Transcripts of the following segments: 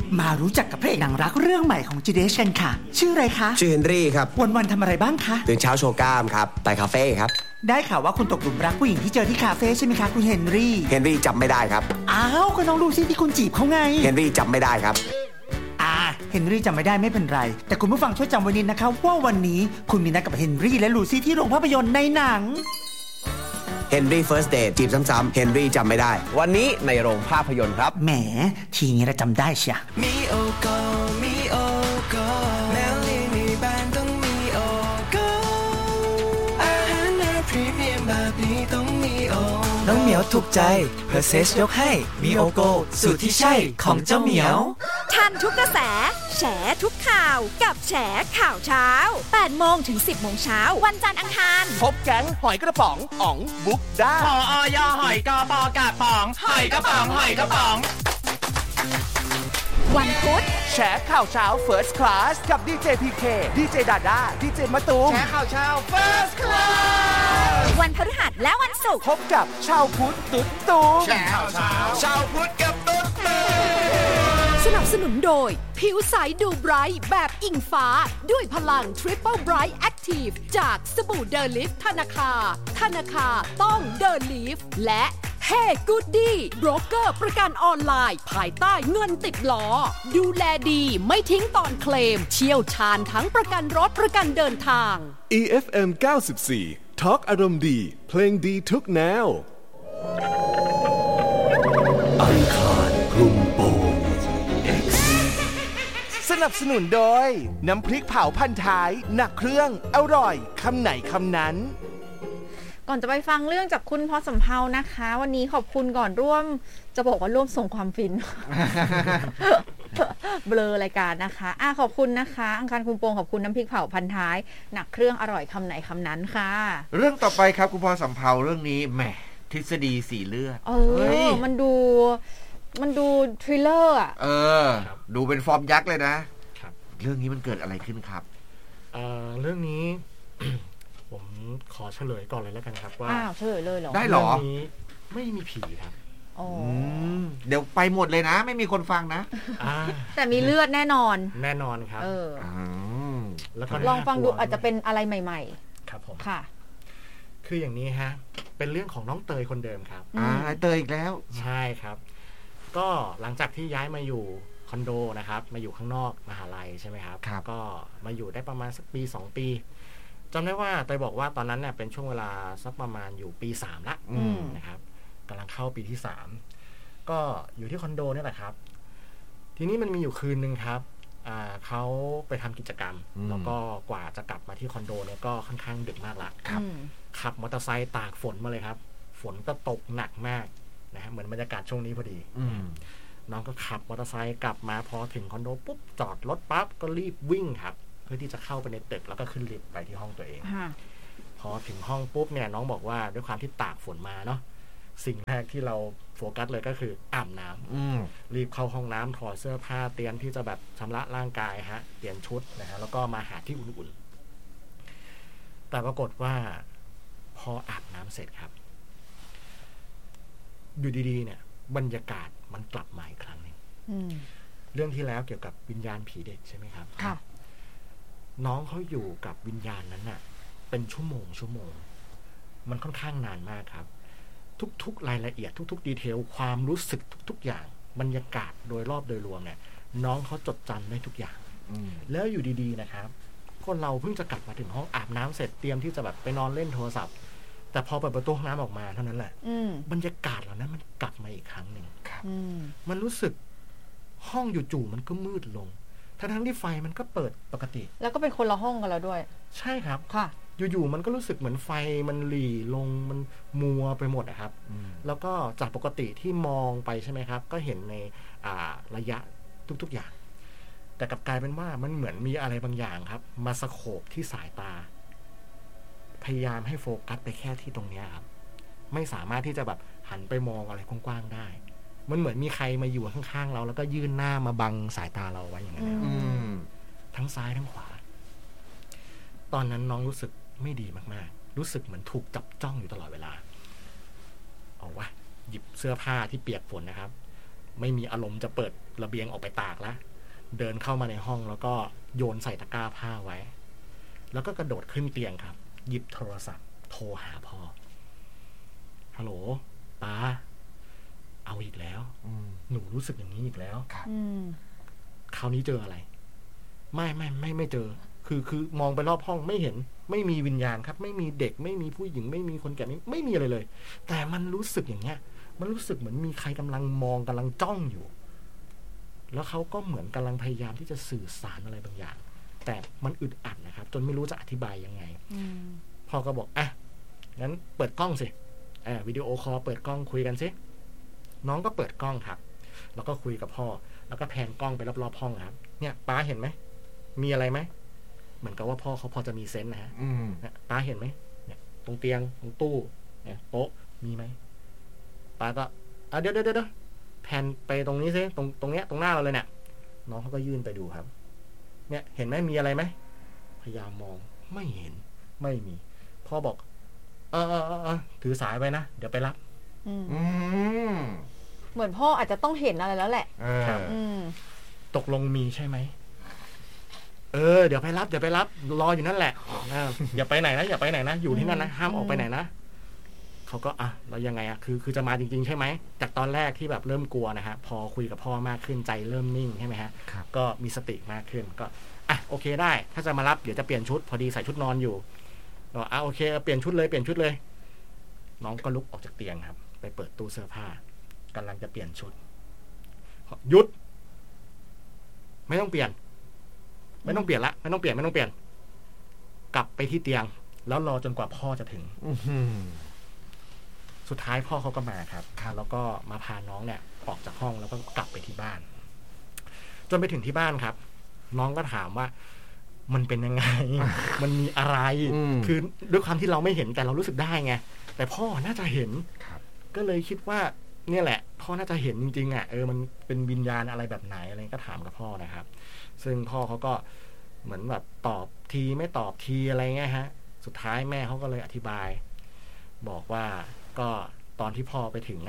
มารู้จักกับพระเอกหนังรักเรื่องใหม่ของ GDH กันค่ะชื่ออะไรคะชื่อเฮนรี่ครับวันๆทำอะไรบ้างคะตื่นเช้าโชว์กล้ามครับไปคาเฟ่ครับได้ข่าวว่าคุณตกหลุมรักผู้หญิงที่เจอที่คาเฟ่ใช่ไหมคะคุณเฮนรี่จำไม่ได้ครับอ้าวก็น้องลูซี่ที่คุณจีบเขาไงเฮนรี่จำไม่ได้ครับเฮนรี่จำไม่ได้ไม่เป็นไรแต่คุณผู้ฟังช่วยจำไว้นิดนะคะว่าวันนี้คุณมีนัดกับเฮนรี่และลูซี่ที่โรงภาพยนตร์ในหนังเฮนรี่เฟิร์สเดทจีบซ้ำๆเฮนรี่จำไม่ได้วันนี้ในโรงภาพยนตร์ครับแหมทีนี้เราจำได้เชียมีโอโกมีโอโกแมวลีมีแบนต้องมีโอโกอาหารแนวพรีเมียมแบบนี้ต้องมีโอน้องเหมียวถูกใจเพอร์เซสยกให้มีโอโกสูตรที่ใช่ของเจ้าเหมียวทันทุกกระแสแฉทุกข่าวกับแฉข่าวเช้า 8 โมงถึง 10 โมงเช้าวันจันทร์อังคารพบแก๊งหอยกระป๋องอ๋องบุ๊กด้าพออยหอยกอปอกาป๋องหอยกระป๋องหอยกระป๋องวันพุธแฉข่าวเช้า First Class กับดีเจพีเคดีเจดาด้าดีเจมะตูมแฉข่าวเช้า First Class วันพฤหัสและวันศุกร์พบกับชาวพุทธตุ๊ดตูมแฉข่าวเช้าชาวพุทธกับตุ๊ดตูสนับสนุนโดยผิวใสดูไบรท์แบบอิงฟ้าด้วยพลัง Triple Bright Active จากสบู่เดอลิฟธนาคาต้องเดอลิฟและHey Goody โบรกเกอร์ประกันออนไลน์ภายใต้เงินติดล้อดูแลดีไม่ทิ้งตอนเคลมเชี่ยวชาญทั้งประกันรถประกันเดินทาง EFM 94 Talk อารมณ์ดีเพลงดีทุกแนวอังคารคลุมโปง X สนับสนุนโดยน้ำพริกเผาพันท้ายหนักเครื่องอร่อยคำไหนคำนั้นก่อนจะไปฟังเรื่องจากคุณพอสำเภานะคะวันนี้ขอบคุณก่อนร่วมจะบอกว่าร่วมส่งความฟิน เบลอรายการนะคะขอบคุณนะคะอังคารคุมโปงขอบคุณน้ำพริกเผาพันท้ายหนักเครื่องอร่อยคำไหนคำนั้นค่ะเรื่องต่อไปครับคุณพอสำเภาเรื่องนี้แหมทฤษฎีสีเลือดมันดูทริลเลอร์ดูเป็นฟอร์มยักษ์เลยนะเรื่องนี้มันเกิดอะไรขึ้นครับเรื่องนี้ ผมขอเฉลยก่อนเลยแล้วกันครับว่าเฉลยเลยเหรอได้หรอเรื่องนี้ไม่มีผีครับเดี๋ยวไปหมดเลยนะไม่มีคนฟังนะแต่มีเลือดแน่นอนครับแล้วก็ลองฟังดูอาจจะเป็นอะไรใหม่ๆครับผมค่ะคืออย่างนี้ฮะเป็นเรื่องของน้องเตยคนเดิมครับเตยอีกแล้วใช่ครับก็หลังจากที่ย้ายมาอยู่คอนโดนะครับมาอยู่ข้างนอกมหาลัยใช่ไหมครับก็มาอยู่ได้ประมาณสักปี2ปีจำได้ว่าเตยบอกว่าตอนนั้นเนี่ยเป็นช่วงเวลาสักประมาณอยู่ปี3ละนะครับกำลังเข้าปีที่3ก็อยู่ที่คอนโดนี่แหละครับทีนี้มันมีอยู่คืนนึงครับเขาไปทำกิจกรรมแล้วก็กว่าจะกลับมาที่คอนโดเนี่ยก็ค่อนข้างดึกมากละขับมอเตอร์ไซค์ตากฝนมาเลยครับฝนก็ตกหนักมากนะฮะเหมือนบรรยากาศช่วงนี้พอดีน้องก็ขับมอเตอร์ไซค์กลับมาพอถึงคอนโดปุ๊บจอดรถปั๊บก็รีบวิ่งครับเพื่อที่จะเข้าไปในตึกแล้วก็ขึ้นลิฟต์ไปที่ห้องตัวเองพอถึงห้องปุ๊บเนี่ยน้องบอกว่าด้วยความที่ตากฝนมาเนาะสิ่งแรกที่เราโฟกัสเลยก็คืออาบน้ำรีบเข้าห้องน้ำถอดเสื้อผ้าเตรียมที่จะแบบชำระร่างกายฮะเปลี่ยนชุดนะฮะแล้วก็มาหาที่อุ่นๆแต่ปรากฏว่าพออาบน้ำเสร็จครับอยู่ดีๆเนี่ยบรรยากาศมันกลับมาอีกครั้งนึงเรื่องที่แล้วเกี่ยวกับวิญญาณผีเด็กใช่ไหมครับน้องเขาอยู่กับวิญญาณนั้นน่ะเป็นชั่วโมงมันค่อนข้างนานมากครับทุกๆรายละเอียดทุกๆดีเทลความรู้สึกทุกๆอย่างบรรยากาศโดยรอบโดยรวมเนี่ยน้องเขาจดจำได้ทุกอย่างแล้วอยู่ดีๆนะครับคนเราเพิ่งจะกลับมาถึงห้องอาบน้ำเสร็จเตรียมที่จะแบบไปนอนเล่นโทรศัพท์แต่พอเปิดประตูห้องน้ำออกมาเท่านั้นแหละบรรยากาศเหล่านั้นมันกลับมาอีกครั้งหนึ่งมันรู้สึกห้องจู่ๆมันก็มืดลงทั้งที่ไฟมันก็เปิดปกติแล้วก็เป็นคนละห้องกันแล้วด้วยใช่ครับค่ะอยู่ๆมันก็รู้สึกเหมือนไฟมันหลีลงมันมัวไปหมดนะครับแล้วก็จากปกติที่มองไปใช่ไหมครับก็เห็นในระยะทุกๆอย่างแต่กลับกลายเป็นว่ามันเหมือนมีอะไรบางอย่างครับมาสโคปที่สายตาพยายามให้โฟกัสไปแค่ที่ตรงนี้ครับไม่สามารถที่จะแบบหันไปมองอะไรกว้างๆได้มันเหมือนมีใครมาอยู่ข้างๆเราแล้วก็ยื่นหน้ามาบังสายตาเราไว้อย่างนั้นทั้งซ้ายทั้งขวาตอนนั้นน้องรู้สึกไม่ดีมากๆรู้สึกเหมือนถูกจับจ้องอยู่ตลอดเวลาเอาวะหยิบเสื้อผ้าที่เปียกฝนนะครับไม่มีอารมณ์จะเปิดระเบียงออกไปตากแล้วเดินเข้ามาในห้องแล้วก็โยนใส่ตะกร้าผ้าไว้แล้วก็กระโดดขึ้นเตียงครับหยิบโทรศัพท์โทรหาพ่อฮัลโหลป้าเอาอีกแล้วหนูรู้สึกอย่างนี้อีกแล้วคราวนี้เจออะไรไม่เจอคือมองไปรอบห้องไม่เห็นไม่มีวิญญาณครับไม่มีเด็กไม่มีผู้หญิงไม่มีคนแก่ไม่มีอะไรเลยแต่มันรู้สึกอย่างเงี้ยมันรู้สึกเหมือนมีใครกำลังมองกำลังจ้องอยู่แล้วเขาก็เหมือนกำลังพยายามที่จะสื่อสารอะไรบางอย่างแต่มันอึดอัดนะครับจนไม่รู้จะอธิบายยังไงพ่อก็บอกงั้นเปิดกล้องสิวิดีโอคอลเปิดกล้องคุยกันสิน้องก็เปิดกล้องครับแล้วก็คุยกับพ่อแล้วก็แพนกล้องไปรอบๆห้องครับเนี่ยป้าเห็นไหมมีอะไรไหมเหมือนกับว่าพ่อเขาพอจะมีเซนส์นะฮะป้าเห็นไหมเนี่ยตรงเตียงตรงตู้เนี่ยโต๊ะมีไหมป้าก็เดี๋ยวแพนไปตรงนี้สิตรงเนี้ยตรงหน้าเราเลยเนี่ยน้องเขาก็ยื่นไปดูครับเนี่ยเห็นไหมมีอะไรไหมพยายามมองไม่เห็นไม่มีพ่อบอกถือสายไปนะเดี๋ยวไปรับเหมือนพ่ออาจจะต้องเห็นอะไรแล้วแหละครับตกลงมีใช่ไหมเดี๋ยวไปรับรออยู่นั่นแหละอย่าไปไหนนะอยู่ที่นั่นนะห้ามออกไปไหนนะเขาก็แล้วยังไงคือจะมาจริงๆใช่ไหมจากตอนแรกที่แบบเริ่มกลัวนะฮะพอคุยกับพ่อมากขึ้นใจเริ่มนิ่งใช่ไหมฮะก็มีสติมากขึ้นก็โอเคได้ถ้าจะมารับเดี๋ยวจะเปลี่ยนชุดพอดีใส่ชุดนอนอยู่ก็โอเคเปลี่ยนชุดเลยน้องก็ลุกออกจากเตียงครับไปเปิดตู้เสื้อผ้ากำลังจะเปลี่ยนชุดหยุดไม่ต้องเปลี่ยนละไม่ต้องเปลี่ยนกลับไปที่เตียงแล้วรอจนกว่าพ่อจะถึงสุดท้ายพ่อเขาก็มาครับแล้วก็มาพาน้องเนี่ยออกจากห้องแล้วก็กลับไปที่บ้านจนไปถึงที่บ้านครับน้องก็ถามว่ามันเป็นยังไง มันมีอะไรคือด้วยความที่เราไม่เห็นแต่เรารู้สึกได้ไงแต่พ่อน่าจะเห็นก็เลยคิดว่าเนี่ยแหละพ่อน่าจะเห็นจริงๆมันเป็นวิญญาณอะไรแบบไหนอะไรก็ถามกับพ่อนะครับซึ่งพ่อเขาก็เหมือนแบบตอบทีไม่ตอบทีอะไรเงี้ยฮะสุดท้ายแม่เขาก็เลยอธิบายบอกว่าก็ตอนที่พ่อไปถึง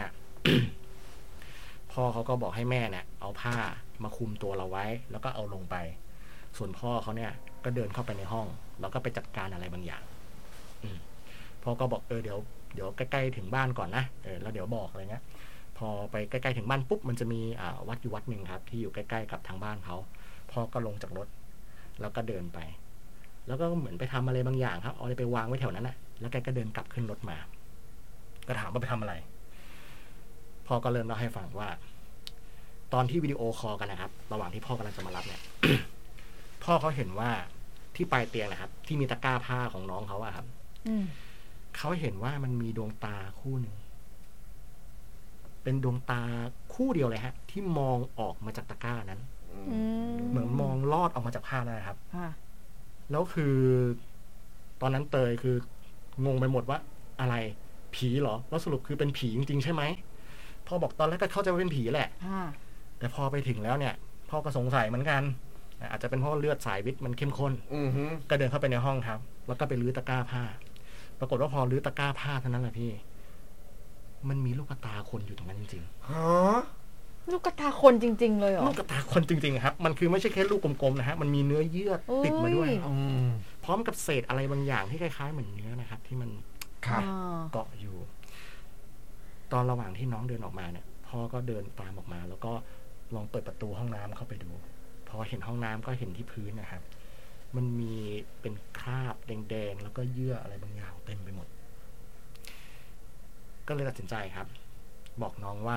พ่อเขาก็บอกให้แม่เนี่ยเอาผ้ามาคลุมตัวเราไว้แล้วก็เอาลงไปส่วนพ่อเขาเนี่ยก็เดินเข้าไปในห้องแล้วก็ไปจัดการอะไรบางอย่างพ่อก็บอกเดี๋ยวใกล้ๆถึงบ้านก่อนนะแล้วเดี๋ยวบอกอะไรเงี้ยพอไปใกล้ๆถึงบ้านปุ๊บมันจะมีวัดอยู่วัดหนึ่งครับที่อยู่ใกล้ๆกับทางบ้านเขาพ่อก็ลงจากรถแล้วก็เดินไปแล้วก็เหมือนไปทำอะไรบางอย่างครับเอาอะไรไปวางไว้แถวนั้นแล้วแกก็เดินกลับขึ้นรถมาก็ถามว่าไปทำอะไรพ่อก็เริ่มเล่าให้ฟังว่าตอนที่วิดีโอคอลกันนะครับระหว่างที่พ่อกำลังจะมารับเนี่ย พ่อเขาเห็นว่าที่ปลายเตียงนะครับที่มีตะกร้าผ้าของน้องเขาครับเขาเห็นว่ามันมีดวงตาคู่หนึ่งเป็นดวงตาคู่เดียวเลยฮะที่มองออกมาจากตะกร้านั้นเหมือนมองลอดออกมาจากผ้านั่นนะครับแล้วคือตอนนั้นเตยคืองงไปหมดว่าอะไรผีเหรอแล้วสรุปคือเป็นผีจริงๆใช่ไหมพ่อบอกตอนแรกก็เข้าใจว่าเป็นผีแหละแต่พอไปถึงแล้วเนี่ยพ่อก็สงสัยเหมือนกันอาจจะเป็นเพราะเลือดสายวิตมันเข้มข้นก็เดินเข้าไปในห้องครับแล้วก็ไปรื้อตะกร้าผ้าปรากฏว่าพอรื้อตะกร้าผ้าเท่านั้นแหละพี่มันมีลูกตาคนอยู่ตรงนั้นจริงๆลูกตาคนจริงๆเลยเหรอลูกตาคนจริงๆครับมันคือไม่ใช่แค่ลูกกลมๆนะฮะมันมีเนื้อเยื่อติดมาด้วยพร้อมกับเศษอะไรบางอย่างที่คล้ายๆเหมือนเนื้อนะครับที่มันเกาะอยู่ตอนระหว่างที่น้องเดินออกมาเนี่ยพ่อก็เดินตามออกมาแล้วก็ลองเปิดประตูห้องน้ำเข้าไปดูพอเห็นห้องน้ำก็เห็นที่พื้นนะครับมันมีเป็นคราบแดงๆแล้วก็เยื่ออะไรบางอย่างเต็มไปหมดก็เลยตัดสินใจครับบอกน้องว่า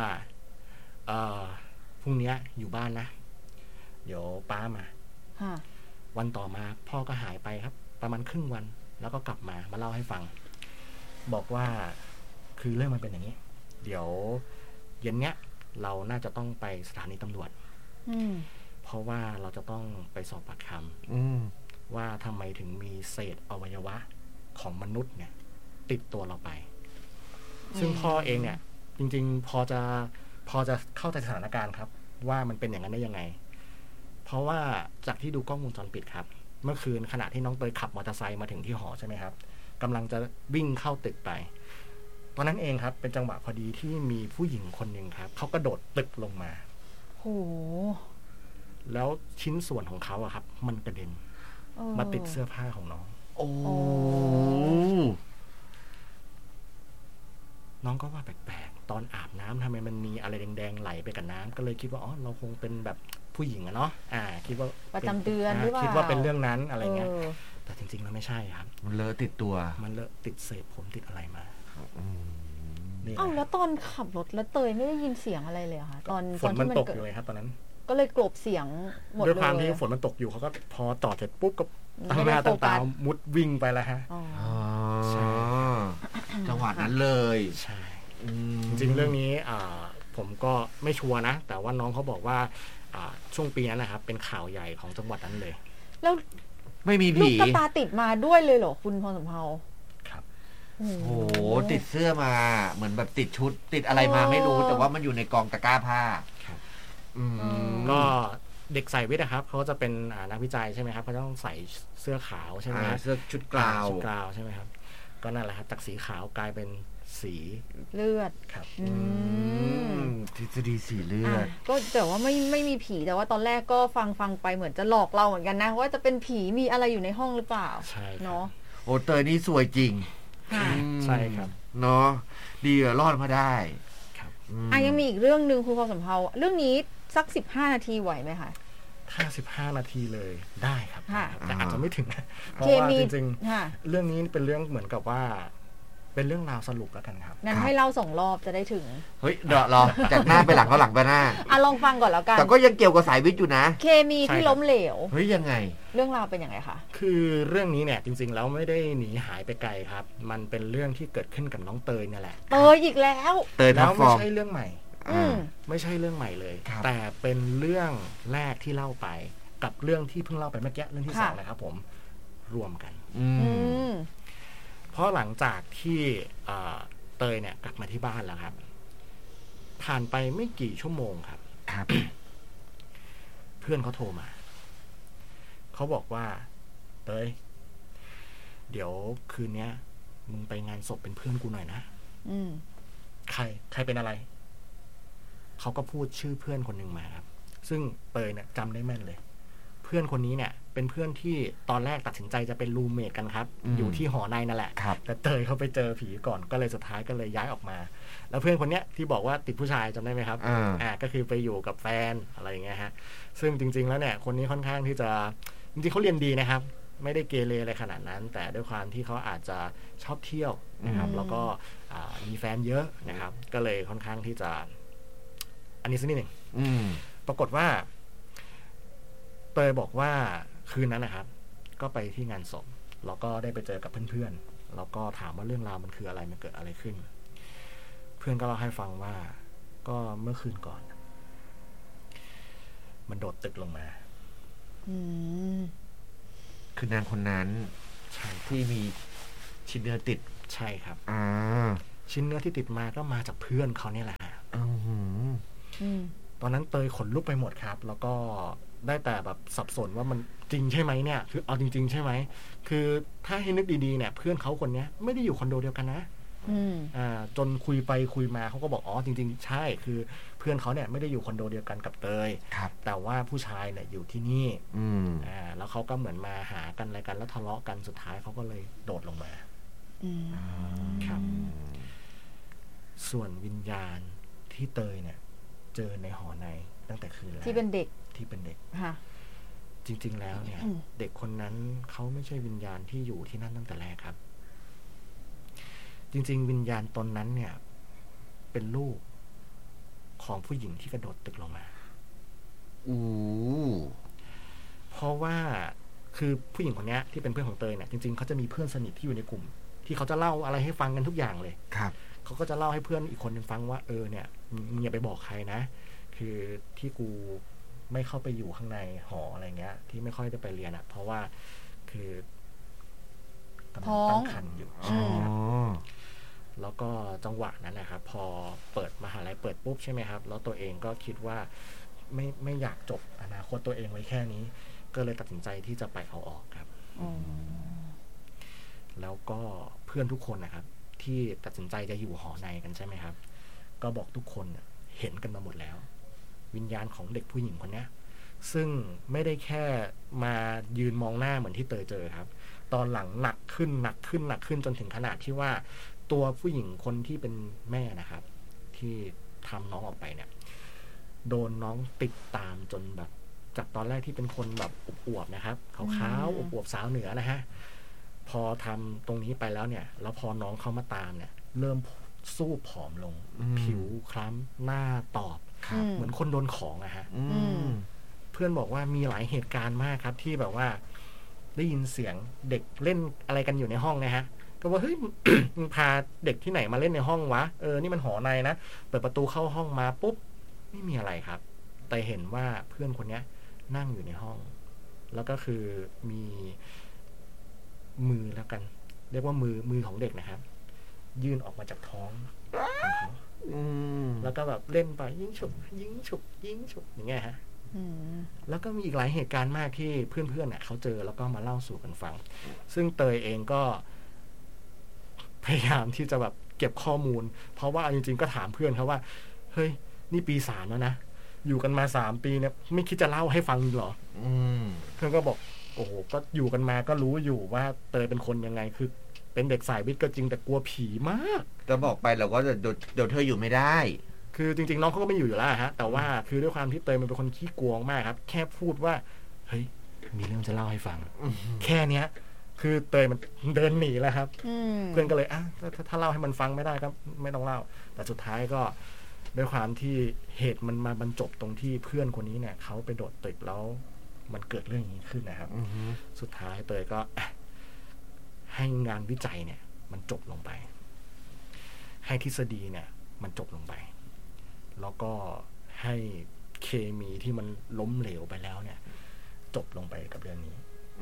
พรุ่งนี้อยู่บ้านนะเดี๋ยวป้ามาวันต่อมาพ่อก็หายไปครับประมาณครึ่งวันแล้วก็กลับมาเล่าให้ฟังบอกว่าคือเรื่องมันเป็นอย่างนี้เดี๋ยวเย็นเนี้ยเราน่าจะต้องไปสถานีตำรวจเพราะว่าเราจะต้องไปสอบปากคำว่าทำไมถึงมีเศษอวัยวะของมนุษย์เนี่ยติดตัวเราไปซึ่งพ่อเองเนี่ยจริงๆพอจะเข้าใจสถานการณ์ครับว่ามันเป็นอย่างนั้นได้ยังไงเพราะว่าจากที่ดูกล้องวงจรปิดครับเมื่อคืนขณะที่น้องเตยขับมอเตอร์ไซค์มาถึงที่หอใช่ไหมครับกำลังจะวิ่งเข้าตึกไปตอนนั้นเองครับเป็นจังหวะพอดีที่มีผู้หญิงคนหนึ่งครับเขากระโดดตึกลงมาโหแล้วชิ้นส่วนของเขาอะครับมันกระเด็นมาติดเสื้อผ้าของน้องโอ้น้องก็ว่าแปลกๆตอนอาบน้ำทำไมมันมีอะไรแดงๆไหลไปกับน้ำก็เลยคิดว่าอ๋อเราคงเป็นแบบผู้หญิงอะเนาะคิดว่าประจำเดือนหรือเปล่าคิดว่าเป็นเรื่องนั้นอะไรเงี้ยแต่จริงๆแล้วไม่ใช่ครับมันเลอะติดตัวมันเลอะติดเศษผมติดอะไรมาแล้วตอนขับรถแล้วเตยไม่ได้ยินเสียงอะไรเลยค่ะตอนฝนมันตกอยู่เลยครับตอนนั้นก็เลยกลบเสียงหมดเลยด้วยความที่ฝนมันตกอยู่เขาก็พอจอดเสร็จปุ๊บก็ตั้งหน้าตั้งตามุดวิ่งไปแล้วฮะจังหวะนั้นเลยใช่จริงๆเรื่องนี้ผมก็ไม่ชัวร์นะแต่ว่าน้องเขาบอกว่าช่วงปีนั้นนะครับเป็นข่าวใหญ่ของจังหวัดนั้นเลยแล้วไม่มีผีลูกตาติดมาด้วยเลยเหรอคุณพรสมภารครับโอ้โหติดเสื้อมาเหมือนแบบติดชุดติดอะไรมาไม่รู้แต่ว่ามันอยู่ในกองตะกร้าผ้าก็เด็กใส่วิทย์นะครับเขาจะเป็นนักวิจัยใช่ไหมครับเขาต้องใส่เสื้อขาวใช่ไหมเสื้อชุดกราวใช่ไหมครับก็นั่นแหละครับจากสีขาวกลายเป็นสีเลือดครับทฤษฎีสีเลือดก็แต่ว่าไม่มีผีแต่ว่าตอนแรกก็ฟังไปเหมือนจะหลอกเราเหมือนกันนะว่าจะเป็นผีมีอะไรอยู่ในห้องหรือเปล่าใช่เนาะโอ้เตยนี่สวยจริงใช่ครับเนาะดีรอดมาได้ครับยังมีอีกเรื่องนึงคุณพรสมภารเรื่องนี้สัก15 นาทีไหวไหมคะถ้า15 นาทีเลยได้ครับแต่อาจจะไม่ถึงเพราะว่าจริงๆเรื่องนี้เป็นเรื่องเหมือนกับว่าเป็นเรื่องราวสรุปแล้วกันครับงั้นให้เล่า2 รอบจะได้ถึงเฮ้ยเดี๋ยวรอจากหน้าไปหลังก็หลังไปหน้าลองฟังก่อนแล้วกันแต่ก็ยังเกี่ยวกับสายวิทย์อยู่นะเคมีที่ล้มเหลวเฮ้ยยังไงเรื่องราวเป็นยังไงคะคือเรื่องนี้เนี่ยจริงๆแล้วไม่ได้หนีหายไปไกลครับมันเป็นเรื่องที่เกิดขึ้นกับน้องเตยนี่แหละเตยอีกแล้วเตยแล้วไม่ใช่เรื่องใหม่ไม่ใช่เรื่องใหม่เลยแต่เป็นเรื่องแรกที่เล่าไปกับเรื่องที่เพิ่งเล่าไปเมื่อกี้เรื่องที่2นะครับผมรวมกันเพราะหลังจากที่เตยเนี่ยกลับมาที่บ้านแล้วครับผ่านไปไม่กี่ชั่วโมงครับ เพื่อนเขาโทรมาเขาบอกว่าเตยเดี๋ยวคืนนี้มึงไปงานศพเป็นเพื่อนกูหน่อยนะใครเป็นอะไรเขาก็พูดชื่อเพื่อนคนหนึ่งมาครับซึ่งเตยเนี่ยจำได้แม่นเลยเพื่อนคนนี้เนี่ยเป็นเพื่อนที่ตอนแรกตัดสินใจจะเป็นรูมเมทกันครับอยู่ที่หอในนั่นแหละแต่เตยเขาไปเจอผีก่อนก็เลยสุดท้ายก็เลยย้ายออกมาแล้วเพื่อนคนเนี้ยที่บอกว่าติดผู้ชายจำได้ไหมครับก็คือไปอยู่กับแฟนอะไรอย่างเงี้ยฮะซึ่งจริงๆแล้วเนี่ยคนนี้ค่อนข้างที่จะจริงๆเขาเรียนดีนะครับไม่ได้เกเรอะไรขนาดนั้นแต่ด้วยความที่เขาอาจจะชอบเที่ยวนะครับแล้วก็มีแฟนเยอะนะครับก็เลยค่อนข้างที่จะอันนี้สักนิดหนึ่งปรากฏว่าเตยบอกว่าคืนนั้นนะครับก็ไปที่งานศพแล้วก็ได้ไปเจอกับเพื่อนๆแล้วก็ถามว่าเรื่องราวมันคืออะไรมันเกิดอะไรขึ้นเพื่อนก็เล่าให้ฟังว่าก็เมื่อคืนก่อนมันโดดตึกลงมาคือนางคนนั้นใช่ที่มีชิ้นเนื้อติดใช่ครับชิ้นเนื้อที่ติดมาก็มาจากเพื่อนเขาเนี่ยแหละตอนนั้นเตยขนลุกไปหมดครับแล้วก็ได้แต่แบบสับสนว่ามันจริงใช่ไหมเนี่ยคือเอาจริงๆใช่ไหมคือถ้าให้นึกดีๆเนี่ยเพื่อนเขาคนนี้ไม่ได้อยู่คอนโดเดียวกันนะจนคุยไปคุยมาเขาก็บอกอ๋อจริงๆใช่คือเพื่อนเขาเนี่ยไม่ได้อยู่คอนโดเดียวกันกับเตยแต่ว่าผู้ชายเนี่ยอยู่ที่นี่แล้วเขาก็เหมือนมาหากันอะไรกันแล้วทะเลาะกันสุดท้ายเขาก็เลยโดดลงมาครับส่วนวิญญาณที่เตยเนี่ยเจอในหอในตั้งแต่คืนแล้วที่เป็นเด็กจริงๆแล้วเนี่ยเด็กคนนั้นเขาไม่ใช่วิญญาณที่อยู่ที่นั่นตั้งแต่แรกครับจริงๆวิญญาณตนนั้นเนี่ยเป็นลูกของผู้หญิงที่กระโดดตึกลงมาเพราะว่าคือผู้หญิงคนนี้ที่เป็นเพื่อนของเตยเนี่ยจริงๆเขาจะมีเพื่อนสนิทที่อยู่ในกลุ่มที่เขาจะเล่าอะไรให้ฟังกันทุกอย่างเลยเขาก็จะเล่าให้เพื่อนอีกคนนึงฟังว่าเนี่ยมึงอย่าไปบอกใครนะคือที่กูไม่เข้าไปอยู่ข้างในหออะไรเงี้ยที่ไม่ค่อยได้ไปเรียนอ่ะเพราะว่าคือกำลังตั้งครรภ์อยู่ใช่ครับแล้วก็จังหวะนั้นนะครับพอเปิดมหาลัยเปิดปุ๊บใช่ไหมครับแล้วตัวเองก็คิดว่าไม่อยากจบอนาคตตัวเองไว้แค่นี้ก็เลยตัดสินใจที่จะไปเอาออกครับแล้วก็เพื่อนทุกคนนะครับที่ตัดสินใจจะอยู่หอในกันใช่ไหมครับก็บอกทุกคนเห็นกันมาหมดแล้ววิญญาณของเด็กผู้หญิงคนนี้ซึ่งไม่ได้แค่มายืนมองหน้าเหมือนที่เตยเจอครับตอนหลังหนักขึ้นจนถึงขนาดที่ว่าตัวผู้หญิงคนที่เป็นแม่นะครับที่ทำน้องออกไปเนี่ยโดนน้องติดตามจนแบบจากตอนแรกที่เป็นคนแบบอวบๆนะครับขาวๆอวบๆสาวเหนือนะฮะพอทำตรงนี้ไปแล้วเนี่ยแล้วพอน้องเข้ามาตามเนี่ยเริ่มสู้ผอมลงผิวคล้ำหน้าตอบเหมือนคนโดนของอะฮะเพื่อนบอกว่ามีหลายเหตุการณ์มากครับที่แบบว่าได้ยินเสียงเด็กเล่นอะไรกันอยู่ในห้องนะฮะก็ว่าเฮ้ย มึงพาเด็กที่ไหนมาเล่นในห้องวะนี่มันหอในนะเปิดประตูเข้าห้องมาปุ๊บไม่มีอะไรครับแต่เห็นว่าเพื่อนคนนี้นั่งอยู่ในห้องแล้วก็คือมีมือแล้วกันเรียกว่ามือของเด็กนะครับยื่นออกมาจากท้องของเขาแล้วก็แบบเล่นไปยิงฉุบอย่างเงี้ยฮะแล้วก็มีอีกหลายเหตุการณ์มากที่เพื่อนๆเขาเจอแล้วก็มาเล่าสู่กันฟังซึ่งเตยเองก็พยายามที่จะแบบเก็บข้อมูลเพราะว่าจริงๆก็ถามเพื่อนเขาว่าเฮ้ยนี่ปี 3แล้วนะอยู่กันมา3 ปีเนี่ยไม่คิดจะเล่าให้ฟังหรอเพื่อนก็บอกโอ้โหก็อยู่กันมาก็รู้อยู่ว่าเตยเป็นคนยังไงคือเป็นเด็กสายวิทย์ก็จริงแต่กลัวผีมากจะบอกไปเราก็จะเดี๋ยวเธออยู่ไม่ได้คือจริงๆน้องเขาก็ไม่อยู่แล้วฮะแต่ว่าคือด้วยความที่เตยมันเป็นคนขี้กลัวมากครับแค่พูดว่าเฮ้ยมีเรื่องจะเล่าให้ฟังแค่เนี้ยคือเตยมันเดินหนีแล้วครับเพื่อนก็เลยถ้าเล่าให้มันฟังไม่ได้ก็ไม่ต้องเล่าแต่สุดท้ายก็ด้วยความที่เหตุมันมาบรรจบตรงที่เพื่อนคนนี้เนี่ยเขาไปโดดตึกแล้วมันเกิดเรื่องอย่างนี้ขึ้นนะครับสุดท้ายเตยก็ให้งานวิจัยเนี่ยมันจบลงไปให้ทฤษฎีเนี่ยมันจบลงไปแล้วก็ให้เคมีที่มันล้มเหลวไปแล้วเนี่ยจบลงไปกับเรื่องนี้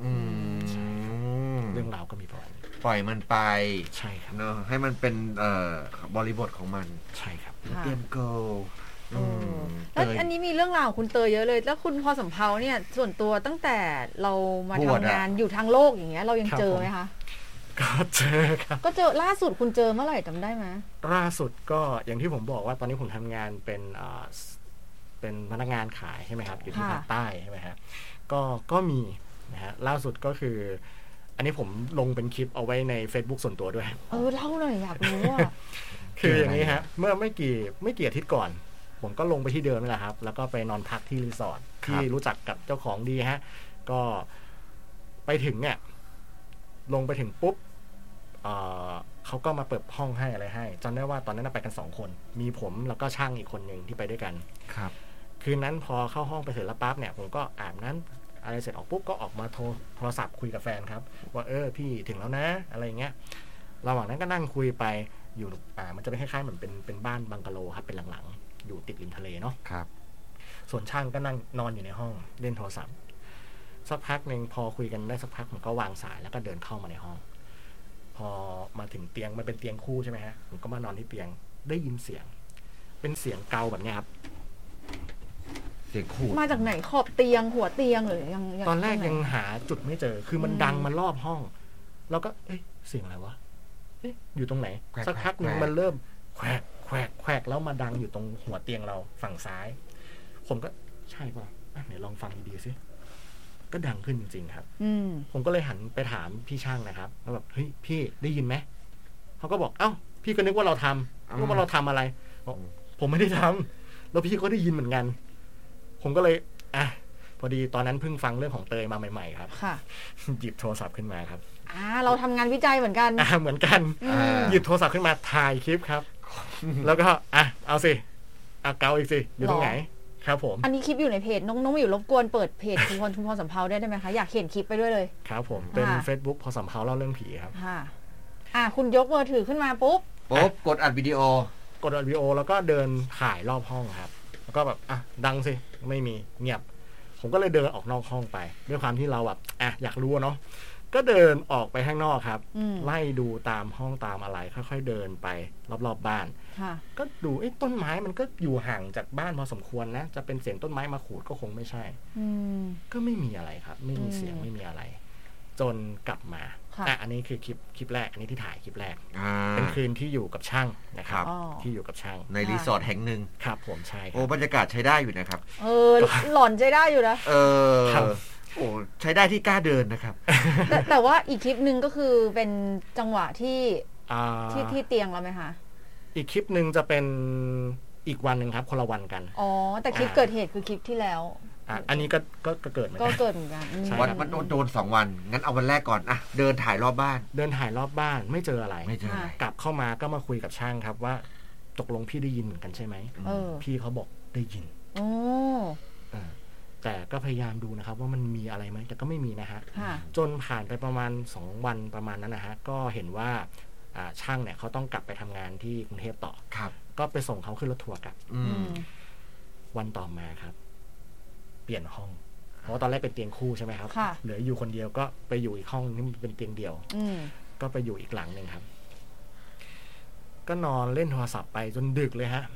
เรื่องราวก็มีประมาณนี้ปล่อยมันไปใช่ครับเนาะให้มันเป็นบริบทของมันใช่ครับเตรียมโกแล้วอันนี้มีเรื่องราวคุณเตยเยอะเลยแล้วคุณพอสำเภาเนี่ยส่วนตัวตั้งแต่เรามาทำงานอยู่ทางโลกอย่างเงี้ยเรายังเจอไหมคะก็เจอครับก็เจอล่าสุดคุณเจอเมื่อไหร่จำได้ไหมล่าสุดก็อย่างที่ผมบอกว่าตอนนี้ผมทำงานเป็นพนักงานขายใช่ไหมครับอยู่ที่ภาคใต้ใช่ไหมครับก็มีนะฮะล่าสุดก็คืออันนี้ผมลงเป็นคลิปเอาไว้ใน Facebook ส่วนตัวด้วยเล่าหน่อยอยากรู้ว่าคืออย่างนี้ฮะเมื่อไม่กี่อาทิตย์ก่อนผมก็ลงไปที่เดิมนี่แหละครับแล้วก็ไปนอนพักที่รีสอร์ทที่รู้จักกับเจ้าของดีฮะก็ไปถึงเนี่ยลงไปถึงปุ๊บเขาก็มาเปิดห้องให้อะไรให้จำได้ว่าตอนนั้นไปกัน2 คนมีผมแล้วก็ช่างอีกคนนึงที่ไปด้วยกันครับคืนนั้นพอเข้าห้องไปเสร็จแล้วปั๊บเนี่ยผมก็อาบน้ำอะไรเสร็จออกปุ๊บก็ออกมาโทรศัพท์คุยกับแฟนครับว่าพี่ถึงแล้วนะอะไรเงี้ยระหว่างนั้นก็นั่งคุยไปอยู่มันจะเป็นคล้ายๆเหมือนเป็นบ้านบังกะโลครับเป็นหลังๆอยู่ติดริมทะเลเนาะครับส่วนช่างก็นั่งนอนอยู่ในห้องเล่นโทรศัพท์สักพักนึงพอคุยกันได้สักพักผมก็วางสายแล้วก็เดินเข้ามาในห้องพอมาถึงเตียงมันเป็นเตียงคู่ใช่ไหมฮะผมก็มานอนที่เตียงได้ยินเสียงเป็นเสียงเกาแบบนี้ครับเสียงขูดมาจากไหนขอบเตียงหัวเตียงหรือยังตอนแรกยังหาจุดไม่เจอคือมันดังมันรอบห้องแล้วก็เสียงอะไรวะอยู่ตรงไหนสักพักนึงมันเริ่มแควกแล้วมาดังอยู่ตรงหัวเตียงเราฝั่งซ้ายผมก็ใช่ป่ะไหนลองฟังดีๆสิก็ดังขึ้นจริงๆครับผมก็เลยหันไปถามพี่ช่างนะครับแล้วแบบเฮ้ยพี่ได้ยินไหมเขาก็บอกพี่ก็นึกว่าเราทำว่าเราทำอะไรบอกผมไม่ได้ทำแล้วพี่ก็ได้ยินเหมือนกันผมก็เลยพอดีตอนนั้นเพิ่งฟังเรื่องของเตยมาใหม่ๆครับค่ะหยิบโทรศัพท์ขึ้นมาครับเราทำงานวิจัยเหมือนกันเหมือนกันหยิบโทรศัพท์ขึ้นมาถ่ายคลิปครับแล้วก็เอาสิเกาอีกสิอยู่ตรงไหนครับผมอันนี้คลิปอยู่ในเพจน้องอยู่รบกวนเปิดเพจคุณพอสำเภาได้ไหมคะอยากเห็นคลิปไปด้วยเลยครับผมเป็น Facebook พอสำเภาเล่าเรื่องผีครับคุณยกมือถือขึ้นมาปุ๊บกดอัดวิดีโอแล้วก็เดินถ่ายรอบห้องครับแล้วก็แบบดังสิไม่มีเงียบผมก็เลยเดินออกนอกห้องไปด้วยความที่เราแบบอยากรู้เนาะก็เดินออกไปข้างนอกครับไล่ดูตามห้องตามอะไรค่อยๆเดินไปรอบๆบ้านก็ดูต้นไม้มันก็อยู่ห่างจากบ้านพอสมควรนะจะเป็นเสียงต้นไม้มาขูดก็คงไม่ใช่ก็ไม่มีอะไรครับไม่มีเสียงไม่มีอะไรจนกลับมาอันนี้คือคลิปแรกอันนี้ที่ถ่ายคลิปแรก เป็นคืนที่อยู่กับช่างนะครับที่อยู่กับช่างในรีสอร์ทแห่งหนึ่งครับผมใช่โอ้บรรยากาศใช้ได้อยู่นะครับหลอนใช้ได้อยู่นะโอ้ใช้ได้ที่กล้าเดินนะครับแต่ว่าอีกคลิปนึงก็คือเป็นจังหวะที่เตียงเราไหมคะอีกคลิปนึงจะเป็นอีกวันนึงครับคนละวันกันแต่คลิปเกิดเหตุคือคลิปที่แล้วอันนี้ก็เกิดเหมือนกันก็เกิดเหมือนกันวันมันโดน2 วันงั้นเอาวันแรกก่อนเดินถ่ายรอบบ้านไม่เจออะไรกลับเข้ามาก็มาคุยกับช่างครับว่าตกลงพี่ได้ยินเหมือนกันใช่ไหมพี่เขาบอกได้ยินแต่ก็พยายามดูนะครับว่ามันมีอะไรไหมแต่ก็ไม่มีนะฮะจนผ่านไปประมาณ2 วันประมาณนั้นนะฮะก็เห็นว่าช่างเนี่ยเขาต้องกลับไปทำงานที่กรุงเทพต่อก็ไปส่งเขาขึ้นรถทัวร์กลับวันต่อมาครับเปลี่ยนห้องเพราะว่าตอนแรกเป็นเตียงคู่ใช่ไหมครับเหลืออยู่คนเดียวก็ไปอยู่อีกห้องที่เป็นเตียงเดียวก็ไปอยู่อีกหลังนึงครับก็นอนเล่นโทรศัพท์ไปจนดึกเลยฮะ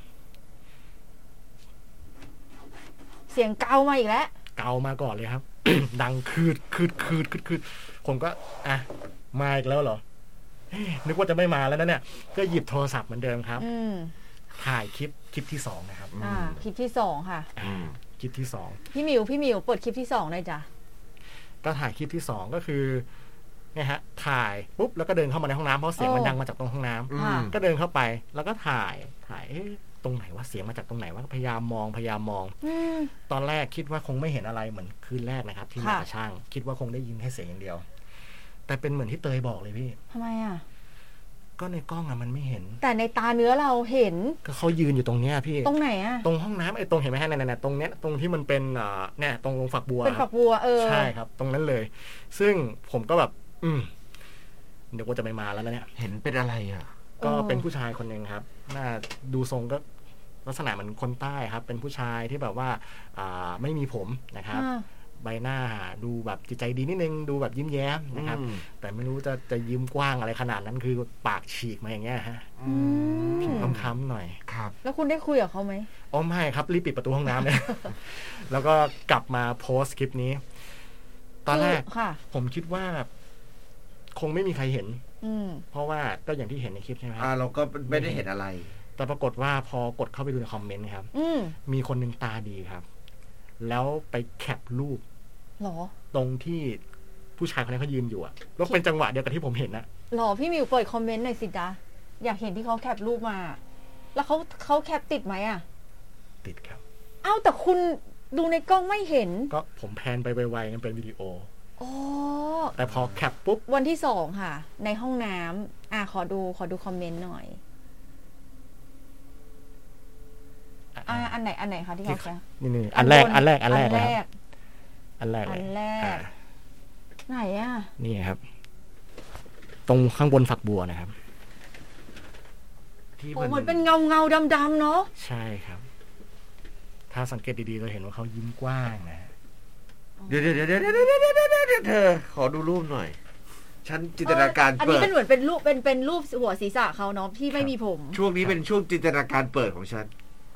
เสียงเกามาอีกแล้วเกามาก่อนเลยครับ ดังคืดผมก็มาอีกแล้วเหรอนึกว่าจะไม่มาแล้วนะเนี่ยก็หยิบโทรศัพท์เหมือนเดิมครับถ่ายคลิปที่2นะครับคลิปที่2ค่ะคลิปที่2 พี่หมิวเปิดคลิปที่2เลยจ้ะก็ถ่ายคลิปที่2ก็คือเนี่ยฮะถ่ายปุ๊บแล้วก็เดินเข้ามาในห้องน้ำเพราะเสียงมันดังมาจากตรงห้องน้ำก็เดินเข้าไปแล้วก็ถ่ายตรงไหนว่าเสียงมาจากตรงไหนว่าพยายามมองตอนแรกคิดว่าคงไม่เห็นอะไรเหมือนคืนแรกนะครับที่มากับช่างคิดว่าคงได้ยินแค่เสียงอย่างเดียวแต่เป็นเหมือนที่เตยบอกเลยพี่ทำไมก็ในกล้องมันไม่เห็นแต่ในตาเนื้อเราเห็นก็เขายืนอยู่ตรงเนี้ยพี่ตรงไหนตรงห้องน้ำตรงเห็นไหมฮะนั่นตรงเนี้ยตรงที่มันเป็นเนี่ยตรงฝักบัวเป็นฝักบัวใช่ครับตรงนั้นเลยซึ่งผมก็แบบเดี๋ยวว่าจะไม่มาแล้วนะเนี่ยเห็นเป็นอะไรก็เป็นผู้ชายคนนึงครับน่าดูทรงก็ลักษณะเหมือนคนใต้ครับเป็นผู้ชายที่แบบว่าไม่มีผมนะครับใบหน้าดูแบบจิตใจดีนิดนึงดูแบบยิ้มแย้มนะครับแต่ไม่รู้จะยิ้มกว้างอะไรขนาดนั้นคือปากฉีกมาอย่างเงี้ยฮะผิวค้ำๆหน่อยครับแล้วคุณได้คุยกับเขาไหมไม่ครับรีบปิดประตูห้องน้ำเนี่ยแล้วก็กลับมาโพสต์คลิปนี้ตอนแรกผมคิดว่าคงไม่มีใครเห็นเพราะว่าก็อย่างที่เห็นในคลิปใช่ไหมเราก็ไม่ได้เห็นอะไรแต่ปรากฏว่าพอกดเข้าไปดูในคอมเมนต์ครับมีคนหนึ่งตาดีครับแล้วไปแคปรูปตรงที่ผู้ชายคนนั้นเขายืนอยู่แล้วเป็นจังหวะเดียวกับที่ผมเห็นนะพี่มิวเปิดคอมเมนต์หน่อยสิจ๊ะอยากเห็นที่เขาแคปรูปมาแล้วเขาแคปติดไหมติดครับแต่คุณดูในกล้องไม่เห็นก็ผมแพนไปไวๆมันเป็นวิดีโอแต่พอแคปปุ๊บวันที่2ค่ะในห้องน้ำขอดูคอมเมนต์หน่อยอันไหนคะที่เขาแคปนี่อันแรกไหนนี่ครับตรงข้างบนฝักบัวนะครับที่เหมือนเป็นเงาดำๆเนาะใช่ครับถ้าสังเกตดีๆเราเห็นว่าเขายิ้มกว้างนะเดี๋ยวเธอขอดูรูปหน่อยฉันจินตนาการอันนี้เป็นเหมือนเป็นรูปเป็นรูปหัวศีรษะเขาเนาะที่ไม่มีผมช่วงนี้เป็นช่วงจินตนาการเปิดของฉัน